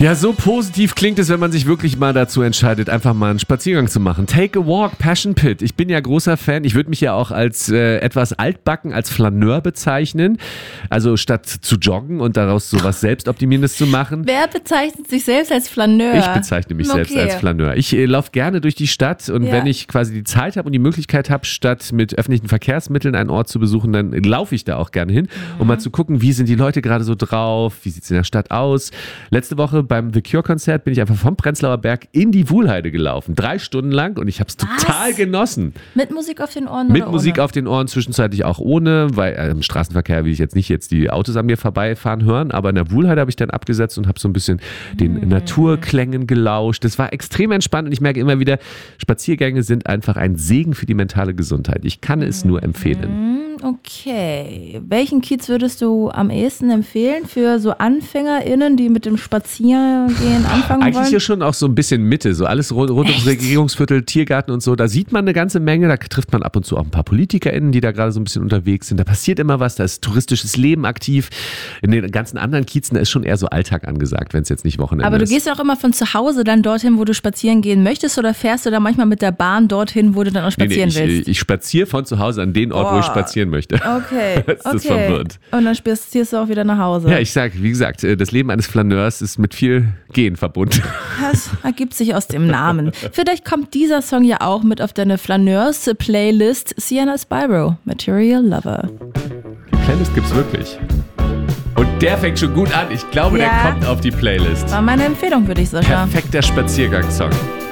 Ja, so positiv klingt es, wenn man sich wirklich mal dazu entscheidet, einfach mal einen Spaziergang zu machen. Take a walk, Passion Pit. Ich bin ja großer Fan. Ich würde mich ja auch als etwas altbacken, als Flaneur bezeichnen. Also statt zu joggen und daraus sowas Selbstoptimierendes zu machen. Wer bezeichnet sich selbst als Flaneur? Ich bezeichne mich selbst als Flaneur. Ich laufe gerne durch die Stadt und wenn ich quasi die Zeit habe und die Möglichkeit habe, statt mit öffentlichen Verkehrsmitteln einen Ort zu besuchen, dann laufe ich da auch gerne hin, um mal zu gucken, wie sind die Leute gerade so drauf, wie sieht es in der Stadt aus. Letzte Woche beim The Cure-Konzert bin ich einfach vom Prenzlauer Berg in die Wuhlheide gelaufen. 3 Stunden lang und ich habe es total genossen. Mit Musik auf den Ohren Mit oder Musik ohne? auf den Ohren, zwischenzeitlich auch ohne, weil im Straßenverkehr will ich jetzt nicht die Autos an mir vorbeifahren hören, aber in der Wuhlheide habe ich dann abgesetzt und habe so ein bisschen den Naturklängen gelauscht. Das war extrem entspannt und ich merke immer wieder, Spaziergänge sind einfach ein Segen für die mentale Gesundheit. Ich kann es nur empfehlen. Okay. Welchen Kiez würdest du am ehesten empfehlen für so AnfängerInnen, die mit dem Spaziergehen anfangen wollen? Eigentlich hier schon auch so ein bisschen Mitte, so alles rund ums Regierungsviertel, Tiergarten und so. Da sieht man eine ganze Menge, da trifft man ab und zu auch ein paar PolitikerInnen, die da gerade so ein bisschen unterwegs sind. Da passiert immer was, da ist touristisches Leben aktiv. In den ganzen anderen Kiezen, da ist schon eher so Alltag angesagt, wenn es jetzt nicht Wochenende ist. Aber du gehst ja auch immer von zu Hause dann dorthin, wo du spazieren gehen möchtest, oder fährst du da manchmal mit der Bahn dorthin, wo du dann auch spazieren willst? Ich spaziere von zu Hause an den Ort, wo ich spazieren möchte. Okay, Das ist verwirrt. Und dann spazierst du auch wieder nach Hause. Ja, ich sag, wie gesagt, das Leben eines Flaneurs ist mit viel Gehen verbunden. Das ergibt sich aus dem Namen. Vielleicht kommt dieser Song ja auch mit auf deine Flaneurs-Playlist. Sienna Spyro, Material Lover. Die Playlist gibt's wirklich. Und der fängt schon gut an. Ich glaube, der kommt auf die Playlist. War meine Empfehlung für dich, Sascha. Perfekter Spaziergangssong.